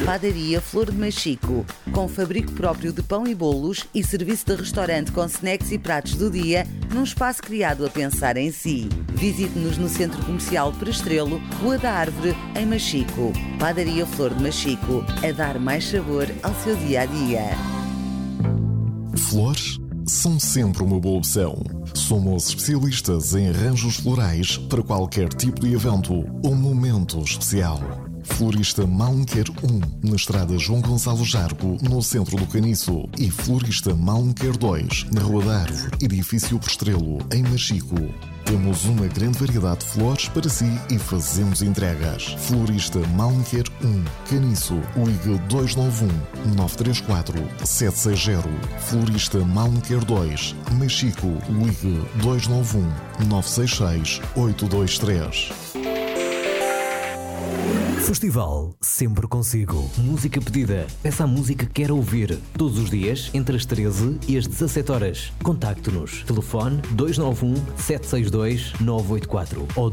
Padaria Flor de Machico, com fabrico próprio de pão e bolos e serviço de restaurante com snacks e pratos do dia, num espaço criado a pensar em si. Visite-nos no Centro Comercial Prestrelo, Rua da Árvore, em Machico. Padaria Flor de Machico, a dar mais sabor ao seu dia-a-dia. Flores são sempre uma boa opção. Somos especialistas em arranjos florais para qualquer tipo de evento ou momento especial. Florista Malmquer 1, na estrada João Gonçalo Jargo, no centro do Caniço. E Florista Malmquer 2, na Rua da Árvore, edifício Prestrelo, em Machico. Temos uma grande variedade de flores para si e fazemos entregas. Florista Malmquer 1, Caniço, ligue 291-934-760. Florista Malmquer 2, Machico, ligue 291-966-823. Festival Sempre Consigo. Música pedida. Peça a música que quer ouvir. Todos os dias, entre as 13 e as 17 horas. Contacte-nos. Telefone 291-762-984 ou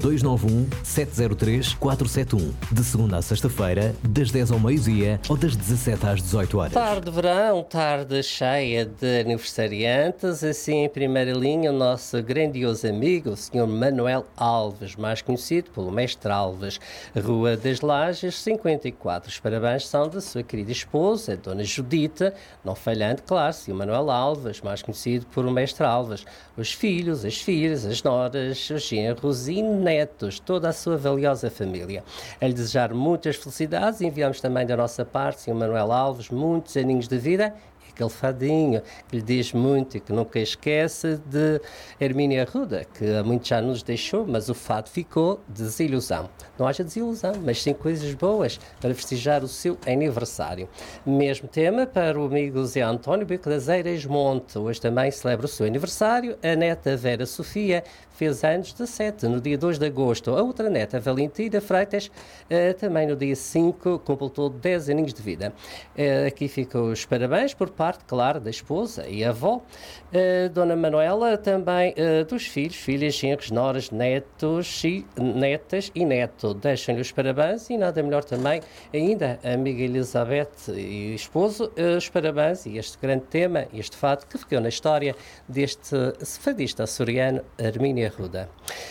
291-703-471. De segunda a sexta-feira, das 10 ao meio-dia ou das 17 às 18 horas. Tarde de verão, tarde cheia de aniversariantes. Assim, em primeira linha, o nosso grandioso amigo, o Sr. Manuel Alves, mais conhecido pelo Mestre Alves. Rua das Lajes, 54. Os parabéns são da sua querida esposa, a Dona Judita, não falhando, claro, Sr. Manuel Alves, mais conhecido por o Mestre Alves. Os filhos, as filhas, as noras, os genros e netos, toda a sua valiosa família. A lhe desejar muitas felicidades, enviamos também da nossa parte, Sr. Manuel Alves, muitos aninhos de vida. Aquele fadinho que lhe diz muito e que nunca esquece de Hermínia Arruda, que há muito já nos deixou, mas o fado ficou desilusão. Não haja desilusão, mas sim coisas boas para festejar o seu aniversário. Mesmo tema para o amigo Zé António Beco das Eiras Monte. Hoje também celebra o seu aniversário. A neta Vera Sofia fez anos 17, no dia 2 de agosto. A outra neta, Valentina Freitas, também no dia 5, completou 10 aninhos de vida. Aqui ficam os parabéns por parte, claro, da esposa e avó. Dona Manuela, também dos filhos, filhas, genros, noras, netos, netas e neto. Deixam-lhe os parabéns e nada melhor também ainda a amiga Elizabeth e esposo, os parabéns e este grande tema, este fado que ficou na história deste fadista açoriano, Hermínia Arruda.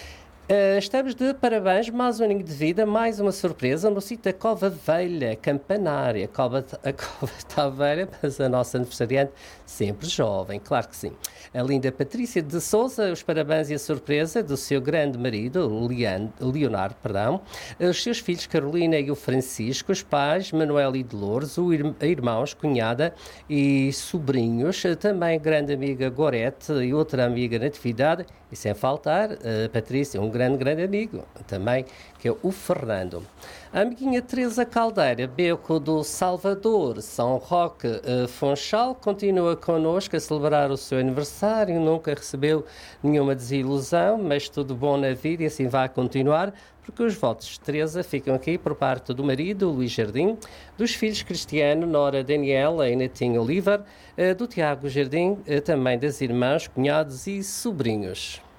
Estamos de parabéns, mais um aninho de vida, mais uma surpresa no sítio da Cova Velha, Campanária. A cova está velha, mas a nossa aniversariante sempre jovem, claro que sim. A linda Patrícia de Souza, os parabéns e a surpresa do seu grande marido, Leonardo, os seus filhos Carolina e o Francisco, os pais Manuel e Dolores, irmãos, cunhada e sobrinhos, também grande amiga Gorete e outra amiga Natividade, e sem faltar a Patrícia, um grande amigo também, que é o Fernando. A amiguinha Teresa Caldeira, Beco do Salvador, São Roque, Funchal, continua connosco a celebrar o seu aniversário, nunca recebeu nenhuma desilusão, mas tudo bom na vida e assim vai continuar, porque os votos de Teresa ficam aqui por parte do marido, Luís Jardim, dos filhos Cristiano, Nora Daniela e Netinho Oliver, do Tiago Jardim, também das irmãs, cunhados e sobrinhos.